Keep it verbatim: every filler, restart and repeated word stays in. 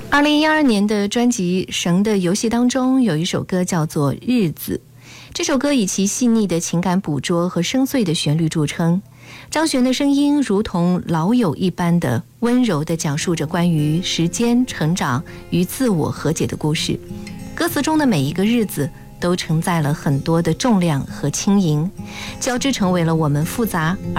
二零一二年的专辑《神的游戏》当中有一首歌叫做《日子》，这首歌以其细腻的情感捕捉和深邃的旋律著称。张悬的声音如同老友一般的温柔地讲述着关于时间、成长与自我和解的故事。歌词中的每一个日子都承载了很多的重量和轻盈，交织成为了我们复杂